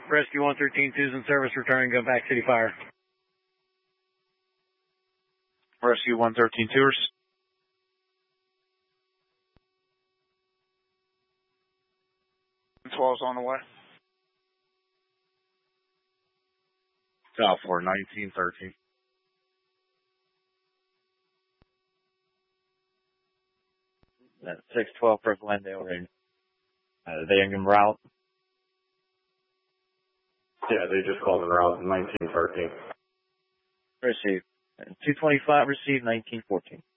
Rescue 113, Susan service returning, go back City Fire. Rescue 113 Tours. Twelve's on the way. South for 1913. That's 612 for Glendale Ring. They en route? Yeah, they just called en route 1913. Received. 225 received, 1914.